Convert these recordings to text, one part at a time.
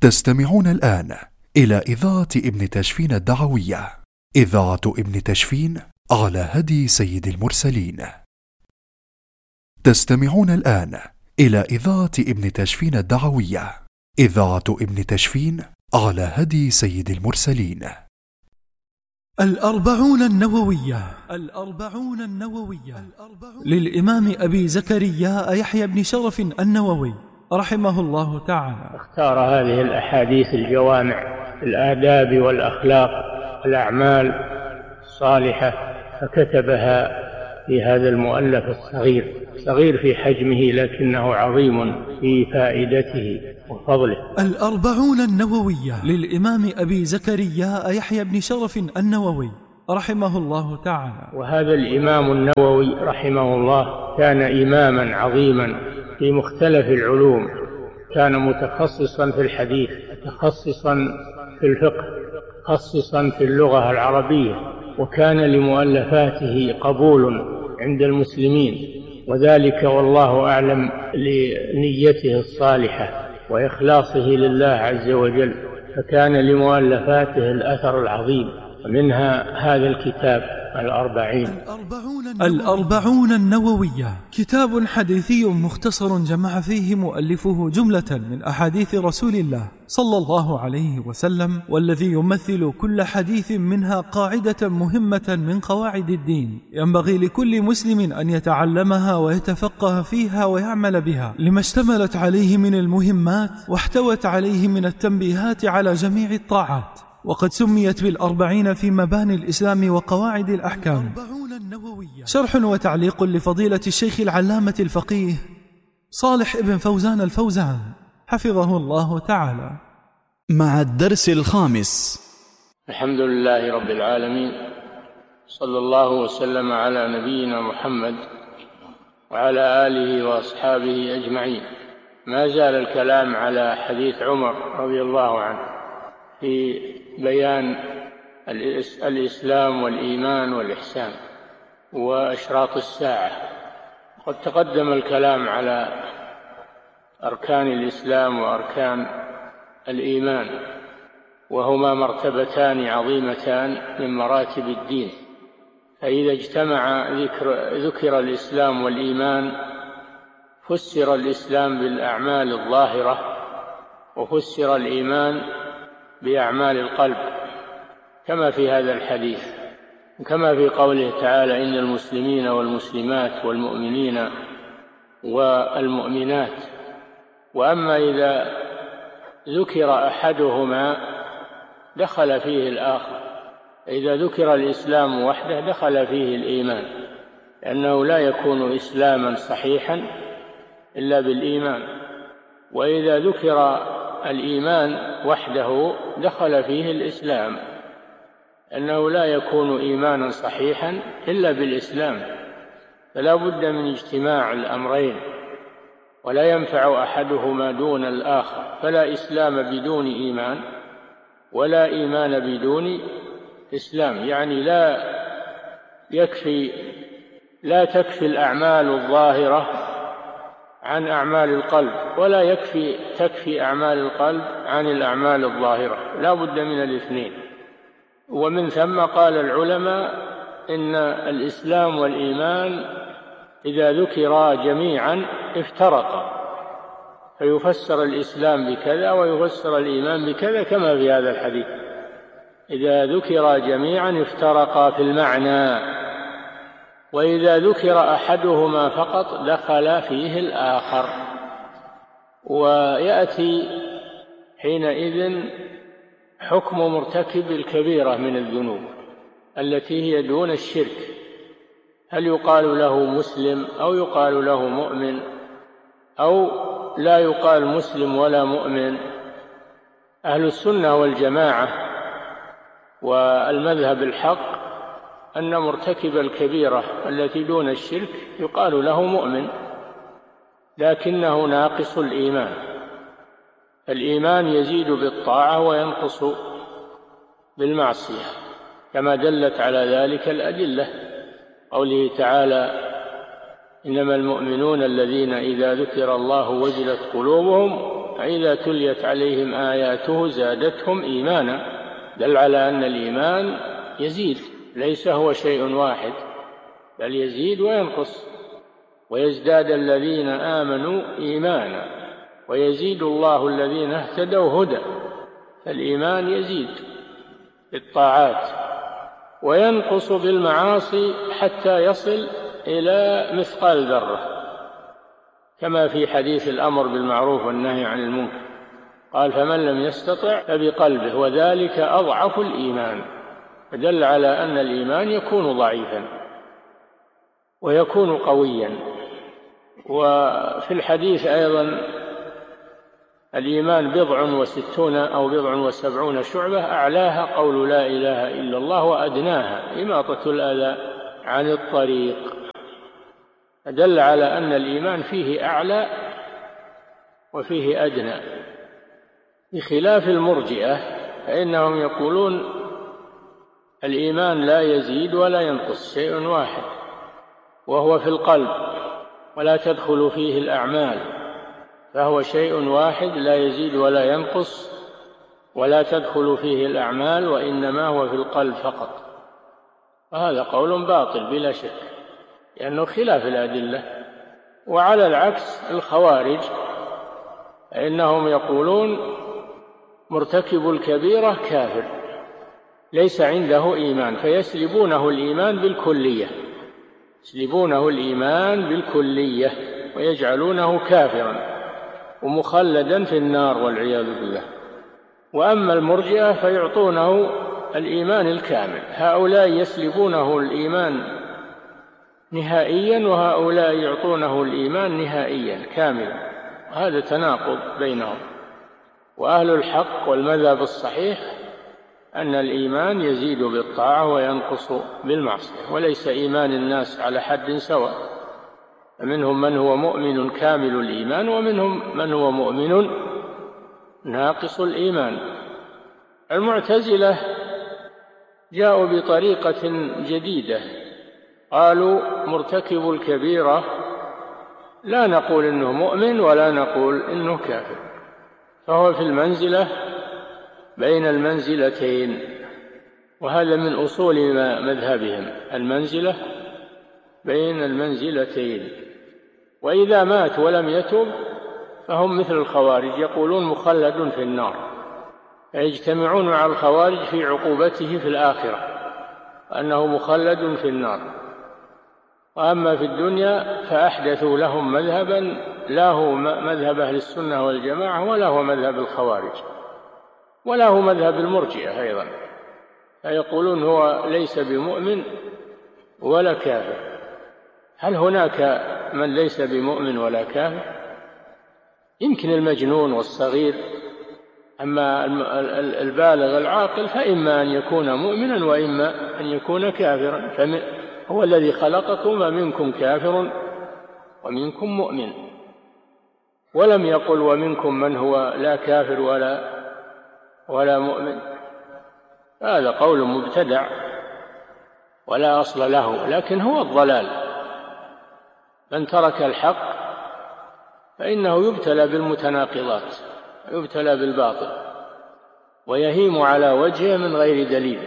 تستمعون الآن إلى إذاعة ابن تشفين الدعوية، إذاعة ابن تشفين على هدي سيد المرسلين. تستمعون الآن إلى إذاعة ابن تشفين الدعوية، إذاعة ابن تشفين على هدي سيد المرسلين. 40 النووية. 40 النووية للإمام أبي زكريا يحيى بن شرف النووي رحمه الله تعالى. اختار هذه الأحاديث الجوامع الآداب والأخلاق والأعمال الصالحة فكتبها في هذا المؤلف الصغير، صغير في حجمه لكنه عظيم في فائدته وفضله. 40 النووية للإمام أبي زكريا يحيى بن شرف النووي رحمه الله تعالى. وهذا الإمام النووي رحمه الله كان إماما عظيما في مختلف العلوم، كان متخصصا في الحديث، متخصصا في الفقه، متخصصا في اللغة العربية، وكان لمؤلفاته قبول عند المسلمين، وذلك والله أعلم لنيته الصالحة وإخلاصه لله عز وجل، فكان لمؤلفاته الأثر العظيم، ومنها هذا الكتاب 40 النووية كتاب حديثي مختصر جمع فيه مؤلفه جملة من أحاديث رسول الله صلى الله عليه وسلم، والذي يمثل كل حديث منها قاعدة مهمة من قواعد الدين ينبغي لكل مسلم أن يتعلمها ويتفقه فيها ويعمل بها، لما اشتملت عليه من المهمات واحتوت عليه من التنبيهات على جميع الطاعات. وقد سميت بال40 في مباني الإسلام وقواعد الأحكام. شرح وتعليق لفضيلة الشيخ العلامة الفقيه صالح ابن فوزان الفوزان حفظه الله تعالى. مع الدرس الخامس. الحمد لله رب العالمين، صلى الله وسلم على نبينا محمد وعلى آله وأصحابه أجمعين. ما زال الكلام على حديث عمر رضي الله عنه في بيان الإسلام والإيمان والإحسان وأشراط الساعة. قد تقدم الكلام على أركان الإسلام وأركان الإيمان، وهما مرتبتان عظيمتان من مراتب الدين، فإذا اجتمع ذكر الإسلام والإيمان فسر الإسلام بالأعمال الظاهرة، وفسر الإيمان بأعمال القلب، كما في هذا الحديث، كما في قوله تعالى: إن المسلمين والمسلمات والمؤمنين والمؤمنات. وأما إذا ذكر أحدهما دخل فيه الآخر، إذا ذكر الإسلام وحده دخل فيه الإيمان، لأنه لا يكون إسلاما صحيحا إلا بالإيمان، وإذا ذكر الإيمان وحده دخل فيه الإسلام، أنه لا يكون إيمانا صحيحا إلا بالإسلام، فلا بد من اجتماع الأمرين، ولا ينفع أحدهما دون الآخر، فلا إسلام بدون إيمان ولا إيمان بدون إسلام. يعني لا تكفي الأعمال الظاهرة عن أعمال القلب، ولا تكفي أعمال القلب عن الأعمال الظاهرة، لا بد من الاثنين. ومن ثم قال العلماء إن الإسلام والإيمان إذا ذكرا جميعا افترقا، فيفسر الإسلام بكذا ويفسر الإيمان بكذا، كما في هذا الحديث: إذا ذكرا جميعا افترقا في المعنى، وإذا ذكر أحدهما فقط دخل فيه الآخر. ويأتي حينئذ حكم مرتكب الكبيرة من الذنوب التي هي دون الشرك، هل يقال له مسلم أو يقال له مؤمن أو لا يقال مسلم ولا مؤمن؟ أهل السنة والجماعة والمذهب الحق أن مرتكب الكبيرة التي دون الشرك يقال له مؤمن، لكنه ناقص الإيمان. الإيمان يزيد بالطاعة وينقص بالمعصية، كما دلت على ذلك الأدلة، قوله تعالى: إنما المؤمنون الذين إذا ذكر الله وجلت قلوبهم إذا تليت عليهم آياته زادتهم إيمانا، دل على أن الإيمان يزيد، ليس هو شيء واحد، بل يزيد وينقص. ويزداد الذين آمنوا إيمانا ويزيد الله الذين اهتدوا هدى. فالإيمان يزيد بالطاعات وينقص بالمعاصي حتى يصل إلى مثقال ذرة، كما في حديث الأمر بالمعروف والنهي عن المنكر، قال فمن لم يستطع فبقلبه وذلك أضعف الإيمان. فدل على أن الإيمان يكون ضعيفا ويكون قويا. وفي الحديث أيضا الإيمان 67 أو 70 شعبة، أعلاها قول لا إله إلا الله وأدناها إماطة الأذى عن الطريق. فدل على أن الإيمان فيه أعلى وفيه أدنى، بخلاف المرجئة فإنهم يقولون الإيمان لا يزيد ولا ينقص، شيء واحد وهو في القلب ولا تدخل فيه الأعمال، فهو شيء واحد لا يزيد ولا ينقص ولا تدخل فيه الأعمال، وإنما هو في القلب فقط. وهذا قول باطل بلا شك، لأنه خلاف الأدلة. وعلى العكس الخوارج فإنهم يقولون مرتكب الكبيرة كافر ليس عنده إيمان، فيسلبونه الإيمان بالكلية، يسلبونه الإيمان بالكلية ويجعلونه كافرا ومخلدا في النار والعياذ بالله. وأما المرجئة فيعطونه الإيمان الكامل، هؤلاء يسلبونه الإيمان نهائيا وهؤلاء يعطونه الإيمان نهائيا كاملا، هذا تناقض بينهم. وأهل الحق والمذهب الصحيح أن الإيمان يزيد بالطاعة وينقص بالمعصية، وليس إيمان الناس على حد سواء، فمنهم من هو مؤمن كامل الإيمان ومنهم من هو مؤمن ناقص الإيمان. المعتزلة جاءوا بطريقة جديدة، قالوا مرتكب الكبيرة لا نقول إنه مؤمن ولا نقول إنه كافر، فهو في المنزلة بين المنزلتين، وهذا من أصول مذهبهم، المنزلة بين المنزلتين. وإذا مات ولم يتب فهم مثل الخوارج، يقولون مخلد في النار، فيجتمعون مع الخوارج في عقوبته في الآخرة أنه مخلد في النار. وأما في الدنيا فأحدثوا لهم مذهبا لا هو مذهب أهل السنة والجماعة ولا هو مذهب الخوارج ولا هو مذهب المرجئة أيضا، فيقولون هو ليس بمؤمن ولا كافر. هل هناك من ليس بمؤمن ولا كافر؟ يمكن المجنون والصغير، أما البالغ العاقل فإما أن يكون مؤمنا وإما أن يكون كافرا. هو الذي خلقكم ومنكم كافر ومنكم مؤمن، ولم يقل ومنكم من هو لا كافر ولا مؤمن. هذا قول مبتدع ولا أصل له، لكن هو الضلال. من ترك الحق فإنه يبتلى بالمتناقضات، يبتلى بالباطل ويهيم على وجهه من غير دليل.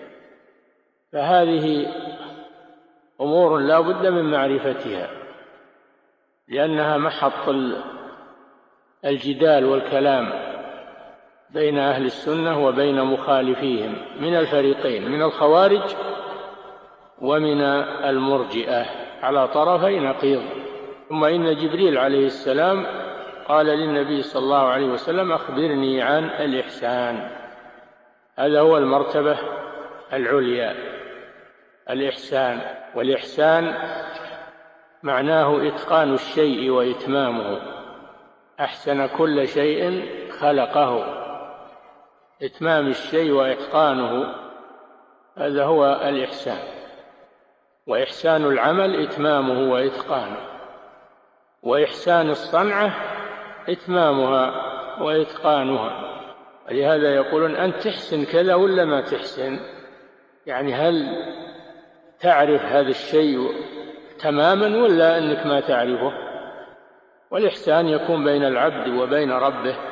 فهذه أمور لا بد من معرفتها، لأنها محط الجدال والكلام بين أهل السنة وبين مخالفيهم من الفريقين، من الخوارج ومن المرجئة، على طرفي نقيض. ثم إن جبريل عليه السلام قال للنبي صلى الله عليه وسلم أخبرني عن الإحسان. هذا هو المرتبة العليا، الإحسان. والإحسان معناه إتقان الشيء وإتمامه، أحسن كل شيء خلقه، إتمام الشيء وإتقانه، هذا هو الإحسان. وإحسان العمل إتمامه وإتقانه، وإحسان الصنعة إتمامها وإتقانها. ولهذا يقولون أنت تحسن كذا ولا ما تحسن، يعني هل تعرف هذا الشيء تماما ولا أنك ما تعرفه. والإحسان يكون بين العبد وبين ربه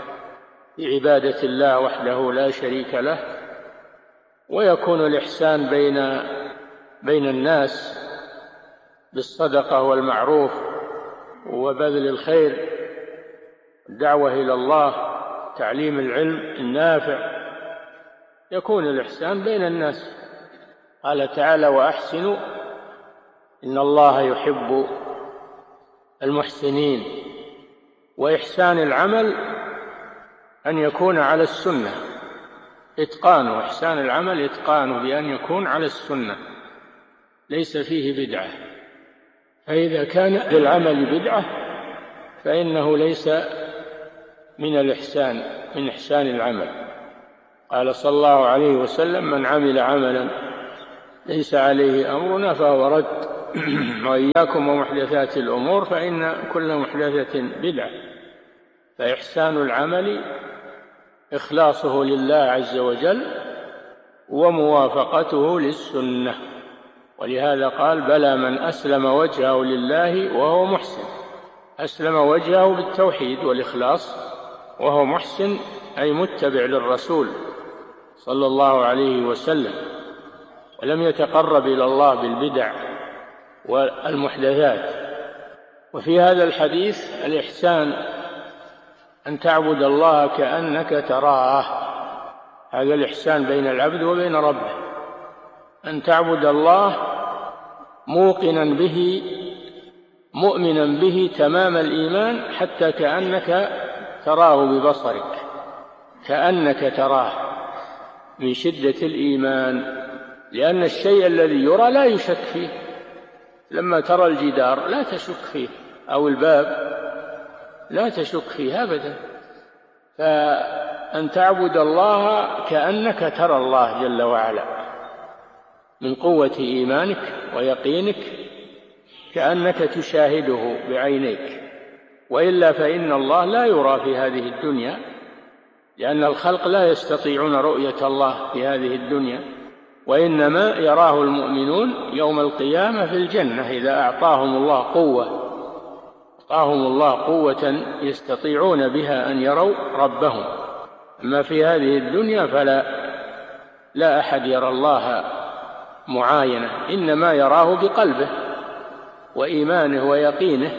بعبادة الله وحده لا شريك له، ويكون الإحسان بين الناس بالصدقة والمعروف وبذل الخير، الدعوة إلى الله، تعليم العلم النافع، يكون الإحسان بين الناس. قال تعالى: وأحسنوا إن الله يحب المحسنين. وإحسان العمل أن يكون على السنة، إتقانه، إحسان العمل إتقانه بأن يكون على السنة ليس فيه بدعة. فإذا كان للعمل بدعة فإنه ليس من الإحسان، من إحسان العمل. قال صلى الله عليه وسلم: من عمل عملا ليس عليه أمرنا فهو رد. وإياكم ومحدثات الأمور فإن كل محدثة بدعة. فإحسان العمل إخلاصه لله عز وجل وموافقته للسنة. ولهذا قال: بلى من أسلم وجهه لله وهو محسن. أسلم وجهه بالتوحيد والإخلاص وهو محسن، أي متبع للرسول صلى الله عليه وسلم، ولم يتقرب إلى الله بالبدع والمحدثات. وفي هذا الحديث الإحسان أن تعبد الله كأنك تراه. هذا الإحسان بين العبد وبين ربه، أن تعبد الله موقنا به مؤمنا به تمام الإيمان حتى كأنك تراه ببصرك، كأنك تراه من شدة الإيمان، لأن الشيء الذي يرى لا يشك فيه. لما ترى الجدار لا تشك فيه، أو الباب لا تشك فيه أبدا. فأن تعبد الله كأنك ترى الله جل وعلا من قوة إيمانك ويقينك، كأنك تشاهده بعينيك. وإلا فإن الله لا يرى في هذه الدنيا، لأن الخلق لا يستطيعون رؤية الله في هذه الدنيا، وإنما يراه المؤمنون يوم القيامة في الجنة إذا أعطاهم الله قوة يستطيعون بها أن يروا ربهم. أما في هذه الدنيا فلا أحد يرى الله معاينة، إنما يراه بقلبه وإيمانه ويقينه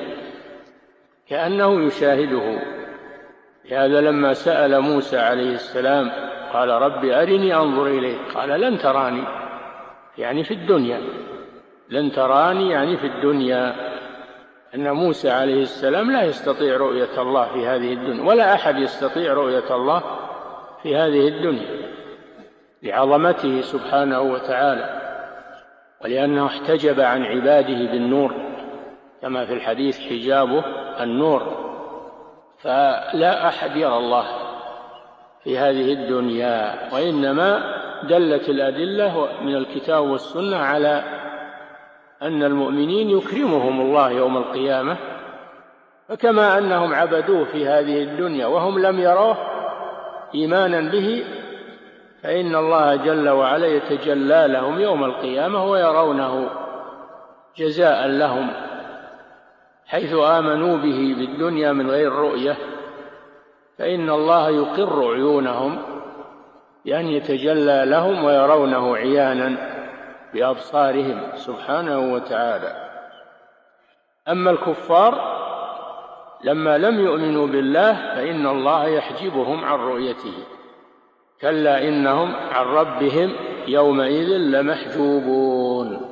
كأنه يشاهده. لهذا لما سأل موسى عليه السلام قال: رب أرني أنظر إليك، قال: لن تراني، يعني في الدنيا، لن تراني يعني في الدنيا. أن موسى عليه السلام لا يستطيع رؤية الله في هذه الدنيا، ولا أحد يستطيع رؤية الله في هذه الدنيا لعظمته سبحانه وتعالى، ولأنه احتجب عن عباده بالنور، كما في الحديث: حجابه النور. فلا أحد يرى الله في هذه الدنيا. وإنما دلت الأدلة من الكتاب والسنة على أن المؤمنين يكرمهم الله يوم القيامة، فكما أنهم عبدوه في هذه الدنيا وهم لم يروه إيمانا به، فإن الله جل وعلا يتجلى لهم يوم القيامة ويرونه جزاء لهم، حيث آمنوا به بالدنيا من غير رؤية، فإن الله يقر عيونهم بأن يتجلى لهم ويرونه عيانا بأبصارهم سبحانه وتعالى. أما الكفار لما لم يؤمنوا بالله فإن الله يحجبهم عن رؤيته، كلا إنهم عن ربهم يومئذ لمحجوبون.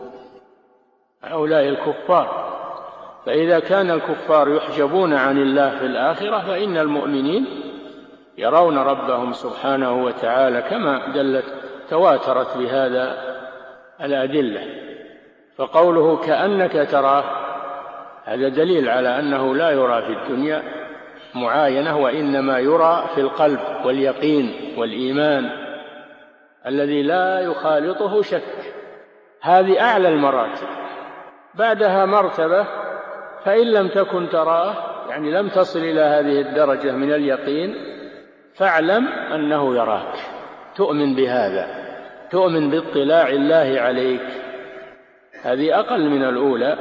هؤلاء الكفار. فإذا كان الكفار يحجبون عن الله في الآخرة فإن المؤمنين يرون ربهم سبحانه وتعالى، كما تواترت بهذا الأدلة. فقوله كأنك تراه هذا دليل على أنه لا يرى في الدنيا معاينة، وإنما يرى في القلب واليقين والإيمان الذي لا يخالطه شك. هذه أعلى المراتب. بعدها مرتبة، فإن لم تكن تراه، يعني لم تصل إلى هذه الدرجة من اليقين، فاعلم أنه يراك، تؤمن بهذا، تؤمن باطلاع الله عليك. هذه أقل من الأولى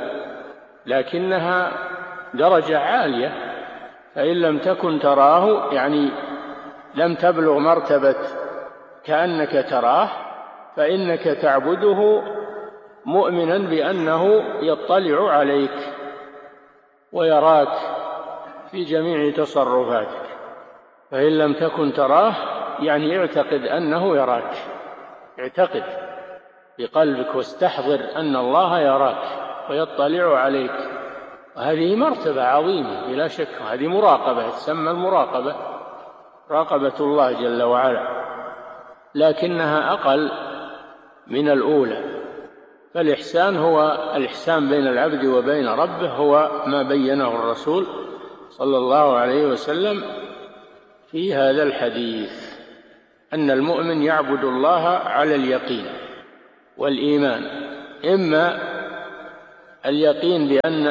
لكنها درجة عالية. فإن لم تكن تراه يعني لم تبلغ مرتبة كأنك تراه، فإنك تعبده مؤمنا بأنه يطلع عليك ويراك في جميع تصرفاتك. فإن لم تكن تراه يعني اعتقد أنه يراك، اعتقد بقلبك واستحضر أن الله يراك ويطلع عليك. وهذه مرتبة عظيمة بلا شك، هذه مراقبة، تسمى المراقبة، مراقبة الله جل وعلا، لكنها أقل من الأولى. فالإحسان هو الإحسان بين العبد وبين ربه، هو ما بينه الرسول صلى الله عليه وسلم في هذا الحديث، أن المؤمن يعبد الله على اليقين والإيمان، إما اليقين بأن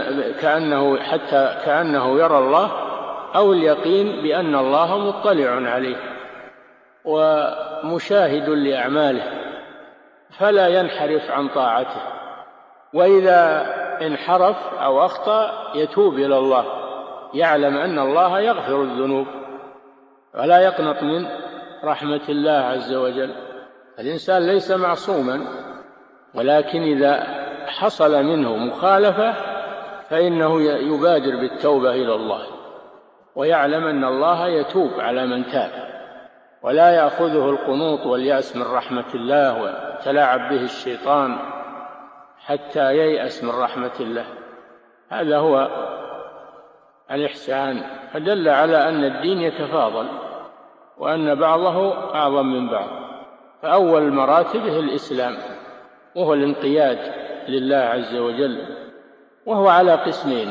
كأنه يرى الله، أو اليقين بأن الله مطلع عليه ومشاهد لأعماله فلا ينحرف عن طاعته. وإذا انحرف أو أخطأ يتوب إلى الله، يعلم أن الله يغفر الذنوب ولا يقنط من رحمة الله عز وجل. الإنسان ليس معصوما، ولكن إذا حصل منه مخالفة فإنه يبادر بالتوبة إلى الله، ويعلم أن الله يتوب على من تاب، ولا يأخذه القنوط واليأس من رحمة الله وتلاعب به الشيطان حتى ييأس من رحمة الله. هذا هو الإحسان، فدل على أن الدين يتفاضل وأن بعضه أعظم من بعض. فأول مراتبه الإسلام، وهو الانقياد لله عز وجل، وهو على قسمين: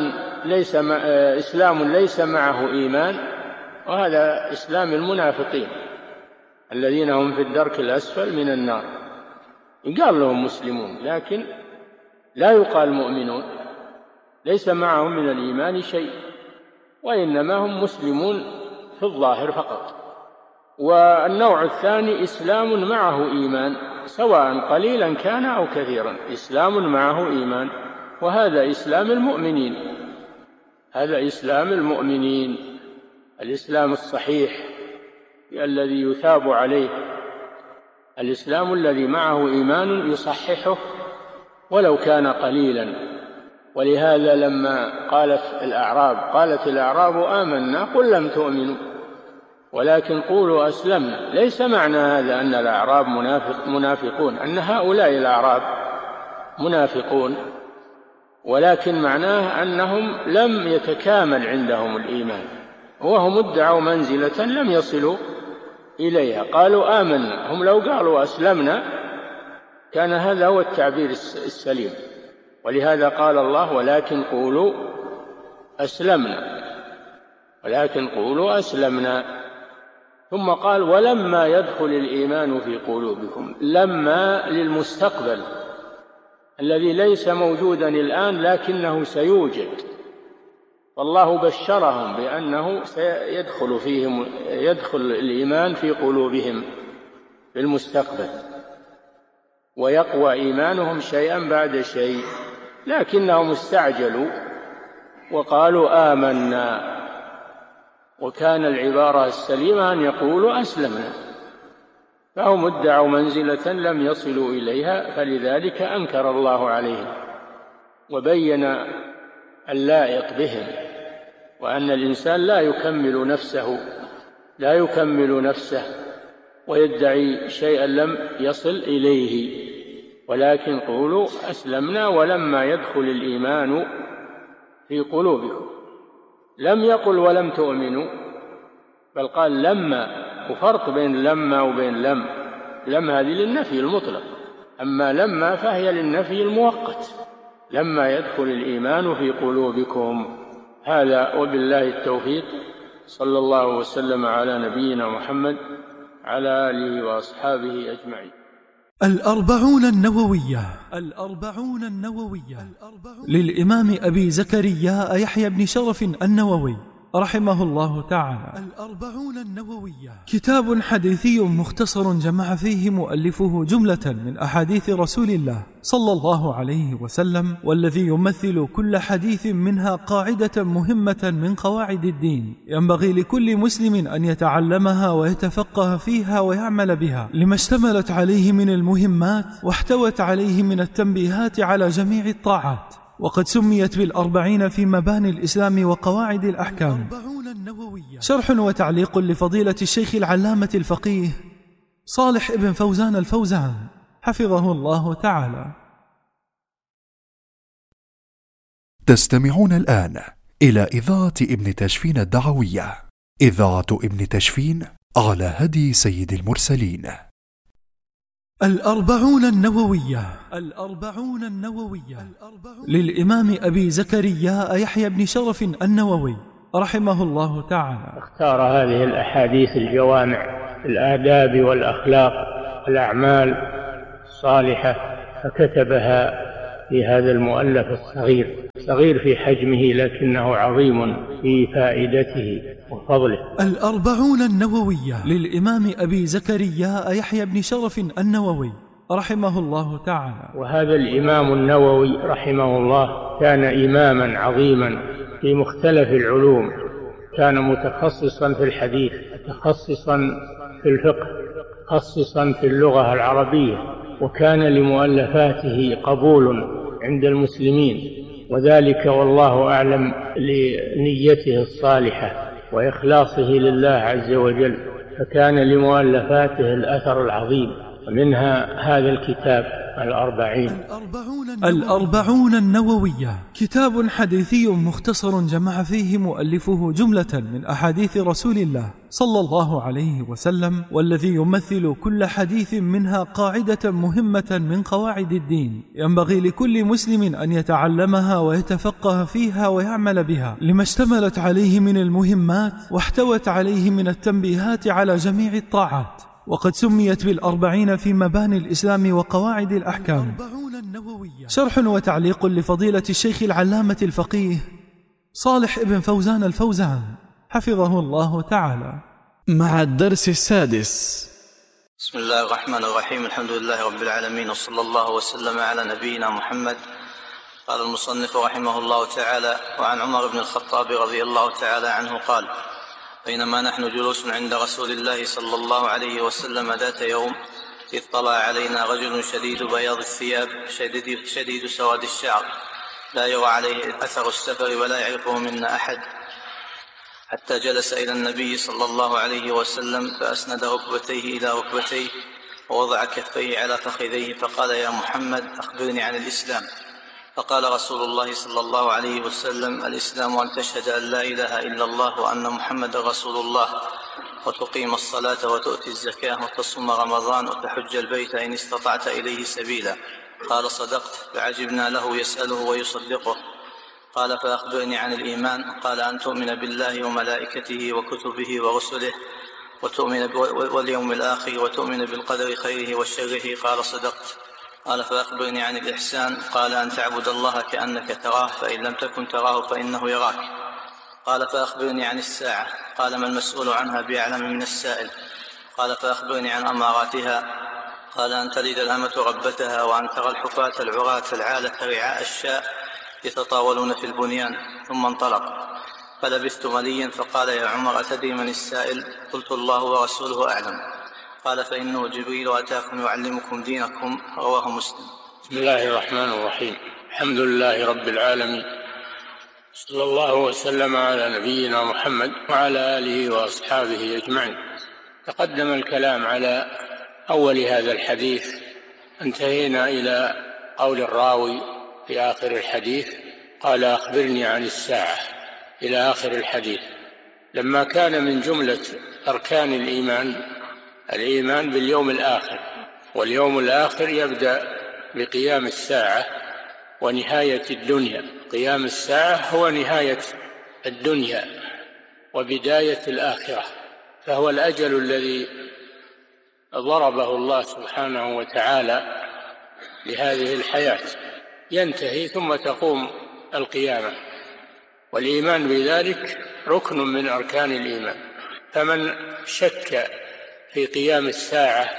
إسلام ليس معه إيمان، وهذا إسلام المنافقين الذين هم في الدرك الأسفل من النار. يقال لهم مسلمون لكن لا يقال مؤمنون، ليس معهم من الإيمان شيء، وإنما هم مسلمون في الظاهر فقط. والنوع الثاني إسلام معه إيمان، سواء قليلا كان أو كثيرا، إسلام معه إيمان، وهذا إسلام المؤمنين، هذا إسلام المؤمنين، الإسلام الصحيح الذي يثاب عليه، الإسلام الذي معه إيمان يصححه ولو كان قليلا. ولهذا لما قالت الأعراب آمنا قل لم تؤمنوا ولكن قولوا أسلمنا، ليس معنى هذا أن الأعراب منافقون، أن هؤلاء الأعراب منافقون، ولكن معناه أنهم لم يتكامل عندهم الإيمان، وهم ادعوا منزلة لم يصلوا إليها. قالوا آمنا، هم لو قالوا أسلمنا كان هذا هو التعبير السليم. ولهذا قال الله ولكن قولوا أسلمنا، ولكن قولوا أسلمنا. ثم قال ولما يدخل الإيمان في قلوبكم، لما للمستقبل الذي ليس موجودا الآن لكنه سيوجد، والله بشرهم بأنه يدخل الإيمان في قلوبهم في المستقبل، ويقوى إيمانهم شيئا بعد شيء، لكنهم استعجلوا وقالوا آمنا، وكان العبارة السليمة أن يقولوا أسلمنا، فهم ادعوا منزلة لم يصلوا إليها، فلذلك أنكر الله عليهم وبين اللائق بهم، وأن الإنسان لا يكمل نفسه ويدعي شيئا لم يصل إليه، ولكن قولوا أسلمنا ولما يدخل الإيمان في قلوبكم. لم يقل ولم تؤمنوا، بل قال لما، وفرق بين لما وبين لم. لم هذه للنفي المطلق، أما لما فهي للنفي المؤقت، لما يدخل الإيمان في قلوبكم. هذا وبالله التوفيق، صلى الله وسلم على نبينا محمد على آله وأصحابه أجمعين. الأربعون النووية للإمام أبي زكريا يحيى بن شرف النووي رحمه الله تعالى. الأربعون النووية كتاب حديثي مختصر جمع فيه مؤلفه جملة من أحاديث رسول الله صلى الله عليه وسلم، والذي يمثل كل حديث منها قاعدة مهمة من قواعد الدين ينبغي لكل مسلم أن يتعلمها ويتفقه فيها ويعمل بها، لما اشتملت عليه من المهمات واحتوت عليه من التنبيهات على جميع الطاعات. وقد سميت بالأربعين في مباني الإسلام وقواعد الأحكام. شرح وتعليق لفضيلة الشيخ العلامة الفقيه صالح ابن فوزان الفوزان حفظه الله تعالى. تستمعون الآن إلى إذاعة ابن تشفين الدعوية، إذاعة ابن تشفين على هدي سيد المرسلين. الأربعون النووية. للإمام أبي زكريا يحيى بن شرف النووي رحمه الله تعالى. اختار هذه الأحاديث الجوامع الآداب والأخلاق والأعمال الصالحة فكتبها في هذا المؤلف الصغير، صغير في حجمه لكنه عظيم في فائدته وفضله. الأربعون النووية للإمام أبي زكريا يحيى بن شرف النووي رحمه الله تعالى. وهذا الإمام النووي رحمه الله كان إماما عظيما في مختلف العلوم، كان متخصصا في الحديث، متخصصا في الفقه، متخصصا في اللغة العربية، وكان لمؤلفاته قبول عند المسلمين، وذلك والله أعلم لنيته الصالحة وإخلاصه لله عز وجل، فكان لمؤلفاته الأثر العظيم، ومنها هذا الكتاب الأربعون النووية كتاب حديثي مختصر جمع فيه مؤلفه جملة من أحاديث رسول الله صلى الله عليه وسلم، والذي يمثل كل حديث منها قاعدة مهمة من قواعد الدين ينبغي لكل مسلم أن يتعلمها ويتفقه فيها ويعمل بها، لما اشتملت عليه من المهمات واحتوت عليه من التنبيهات على جميع الطاعات. وقد سميت بالأربعين في مباني الإسلام وقواعد الأحكام. شرح وتعليق لفضيلة الشيخ العلامة الفقيه صالح ابن فوزان الفوزان حفظه الله تعالى. مع الدرس السادس. بسم الله الرحمن الرحيم، الحمد لله رب العالمين، وصلى الله وسلم على نبينا محمد. قال المصنف رحمه الله تعالى: وعن عمر بن الخطاب رضي الله تعالى عنه قال: بينما نحن جلوس عند رسول الله صلى الله عليه وسلم ذات يوم، إذ طلع علينا رجل شديد بياض الثياب شديد سواد الشعر، لا يرى عليه أثر السفر ولا يعرفه منا أحد، حتى جلس إلى النبي صلى الله عليه وسلم فأسند ركبتيه إلى ركبتيه ووضع كفيه على فخذيه فقال: يا محمد أخبرني عن الإسلام. فقال رسول الله صلى الله عليه وسلم: الإسلام أن تشهد أن لا إله إلا الله وأن محمد رسول الله، وتقيم الصلاة وتؤتي الزكاة وتصوم رمضان وتحج البيت إن استطعت إليه سبيلا. قال: صدقت. فعجبنا له يسأله ويصدقه. قال: فأخبرني عن الإيمان. قال: أن تؤمن بالله وملائكته وكتبه ورسله وتؤمن واليوم الآخر وتؤمن بالقدر خيره وشره. قال: صدقت. قال: فأخبرني عن الإحسان. قال: أن تعبد الله كأنك تراه فإن لم تكن تراه فإنه يراك. قال: فأخبرني عن الساعة. قال: ما المسؤول عنها بأعلم من السائل. قال: فأخبرني عن أماراتها. قال: أن تلد الأمة ربتها وأن ترى الحفاة العراة العالة رعاء الشاء يتطاولون في البنيان. ثم انطلق. فلبثت مليا فقال: يا عمر أتدري من السائل؟ قلت: الله ورسوله أعلم. قال: فإنه جبريل أتاكم يعلمكم دينكم. رواه مسلم. بسم الله الرحمن الرحيم، الحمد لله رب العالمين، صلى الله وسلم على نبينا محمد وعلى آله وأصحابه أجمعين. تقدم الكلام على أول هذا الحديث، انتهينا إلى قول الراوي في آخر الحديث قال: أخبرني عن الساعة، إلى آخر الحديث، لما كان من جملة أركان الإيمان باليوم الآخر، واليوم الآخر يبدأ بقيام الساعة ونهاية الدنيا. قيام الساعة هو نهاية الدنيا وبداية الآخرة، فهو الأجل الذي ضربه الله سبحانه وتعالى لهذه الحياة، ينتهي ثم تقوم القيامة. والإيمان بذلك ركن من أركان الإيمان. فمن شك في قيام الساعة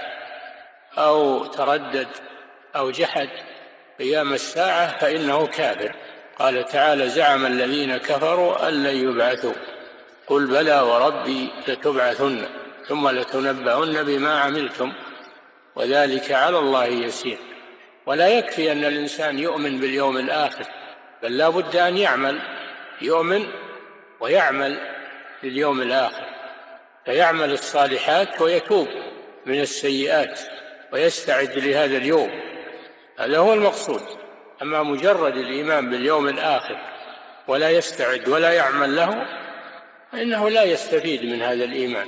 أو تردد أو جحد قيام الساعة فإنه كافر. قال تعالى: زعم الذين كفروا أن لن يبعثوا قل بلى وربي لتبعثن ثم لتنبؤن بما عملتم وذلك على الله يسير. ولا يكفي أن الإنسان يؤمن باليوم الآخر، بل لا بد أن يؤمن ويعمل لليوم الآخر، فيعمل الصالحات ويتوب من السيئات ويستعد لهذا اليوم. هذا هو المقصود. أما مجرد الإيمان باليوم الآخر ولا يستعد ولا يعمل له فإنه لا يستفيد من هذا الإيمان.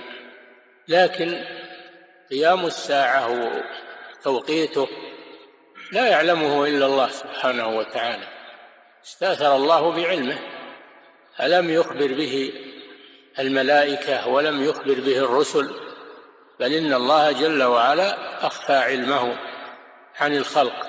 لكن قيام الساعة وتوقيته لا يعلمه إلا الله سبحانه وتعالى، استأثر الله بعلمه. ألم يخبر به الملائكة ولم يخبر به الرسل، بل إن الله جل وعلا أخفى علمه عن الخلق،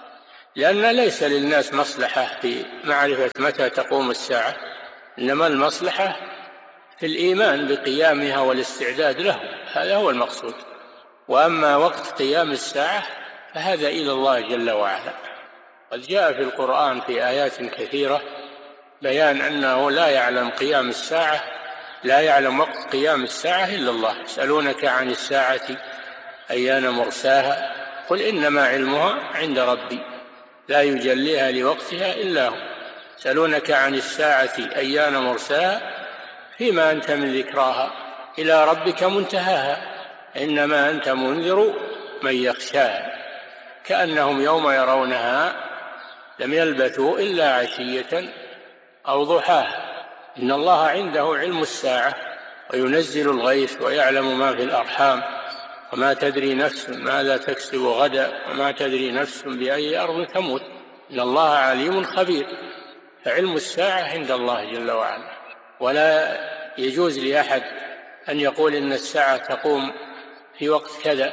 لأن ليس للناس مصلحة في معرفة متى تقوم الساعة، إنما المصلحة في الإيمان بقيامها والاستعداد له، هذا هو المقصود. وأما وقت قيام الساعة فهذا إلى الله جل وعلا. قد جاء في القرآن في آيات كثيرة بيان أنه لا يعلم قيام الساعة، لا يعلم وقت قيام الساعة إلا الله. يسألونك عن الساعة أيان مرساها قل إنما علمها عند ربي لا يجليها لوقتها إلا هو. يسألونك عن الساعة أيان مرساها فيما أنت من ذكراها إلى ربك منتهاها إنما أنت منذر من يخشاها كأنهم يوم يرونها لم يلبثوا إلا عشية أو ضحاها. إن الله عنده علم الساعة وينزل الغيث ويعلم ما في الأرحام وما تدري نفس ماذا تكسب غدا وما تدري نفس بأي أرض تموت إن الله عليم خبير. فعلم الساعة عند الله جل وعلا، ولا يجوز لأحد أن يقول إن الساعة تقوم في وقت كذا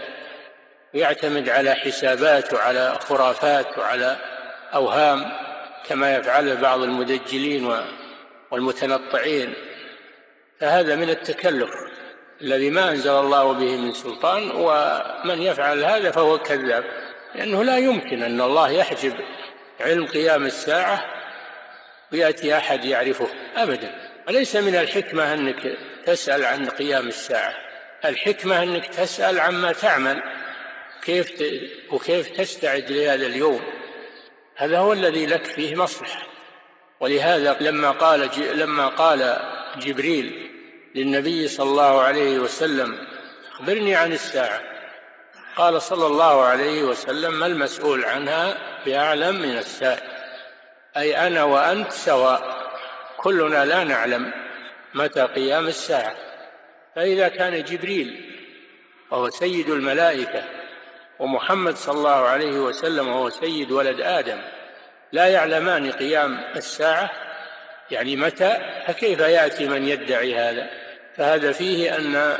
ويعتمد على حسابات وعلى خرافات وعلى أوهام كما يفعل بعض المدجلين والمتنطعين، فهذا من التكلف الذي ما أنزل الله به من سلطان. ومن يفعل هذا فهو كذاب، لأنه لا يمكن أن الله يحجب علم قيام الساعة ويأتي أحد يعرفه أبدا. وليس من الحكمة أنك تسأل عن قيام الساعة، الحكمة أنك تسأل عما تعمل وكيف تستعد لهذا اليوم، هذا هو الذي لك فيه مصلحة. ولهذا لما قال جبريل للنبي صلى الله عليه وسلم أخبرني عن الساعة، قال صلى الله عليه وسلم ما المسؤول عنها بأعلم من السائل، أي أنا وأنت سواء، كلنا لا نعلم متى قيام الساعة. فإذا كان جبريل وهو سيد الملائكة ومحمد صلى الله عليه وسلم وهو سيد ولد آدم لا يعلمان قيام الساعة يعني متى، فكيف يأتي من يدعي هذا؟ فهذا فيه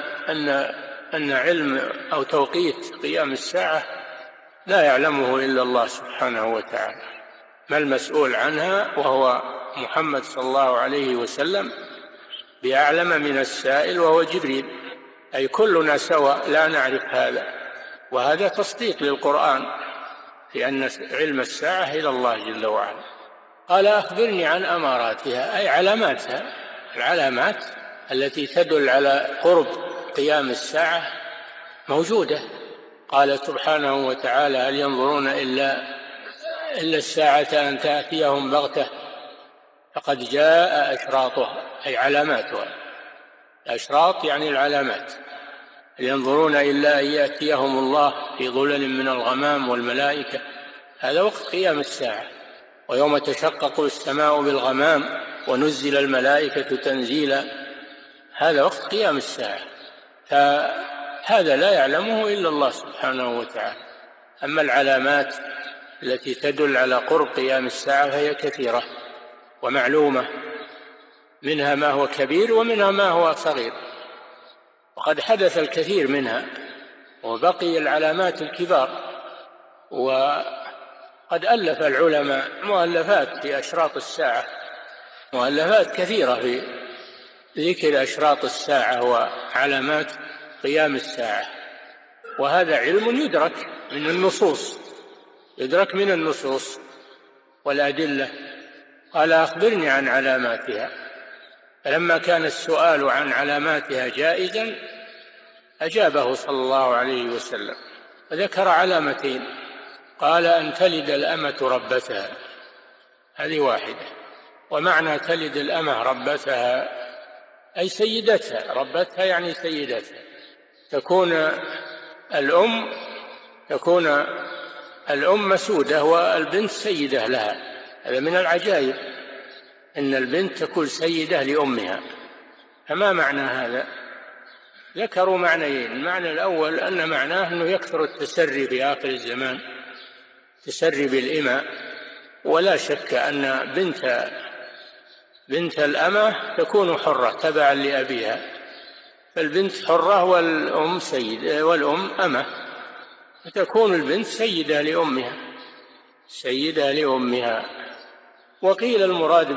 أن علم أو توقيت قيام الساعة لا يعلمه إلا الله سبحانه وتعالى. ما المسؤول عنها وهو محمد صلى الله عليه وسلم بأعلم من السائل وهو جبريل، أي كلنا سواء لا نعرف هذا. وهذا تصديق للقرآن في أن علم الساعة إلى الله جل وعلا. قال أخبرني عن أماراتها، أي علاماتها، العلامات التي تدل على قرب قيام الساعة موجودة. قال سبحانه وتعالى هل ينظرون إلا الساعة أن تأتيهم بغتة فقد جاء أشراطها، أي علاماتها. الأشراط يعني العلامات. هل ينظرون إلا أن يأتيهم الله في ظلل من الغمام والملائكة، هذا وقت قيام الساعة. ويوم تشقق السماء بالغمام ونزل الملائكة تنزيلا، هذا وقت قيام الساعة. فهذا لا يعلمه إلا الله سبحانه وتعالى. أما العلامات التي تدل على قرب قيام الساعة فهي كثيرة ومعلومة، منها ما هو كبير ومنها ما هو صغير، وقد حدث الكثير منها وبقي العلامات الكبار. وقد ألف العلماء مؤلفات في أشراط الساعة مؤلفات كثيرة في ذكر أشراط الساعة وعلامات قيام الساعة، وهذا علم يدرك من النصوص والأدلة. قال أخبرني عن علاماتها، فلما كان السؤال عن علاماتها جائزا أجابه صلى الله عليه وسلم وذكر علامتين. قال أن تلد الأمة ربتها، هذه واحدة. ومعنى تلد الأمة ربتها أي سيدتها، ربتها يعني سيدتها، تكون الأم مسودة والبنت سيدة لها. هذا من العجائب أن البنت تكون سيدة لأمها. فما معنى هذا؟ ذكروا معنيين. المعنى الأول أن معناه أنه يكثر التسري في آخر الزمان، تسري بالإماء، ولا شك أن بنت الأمة تكون حرة تبعا لأبيها، فالبنت حرة والأم أمة، فتكون البنت سيدة لأمها. وقيل المراد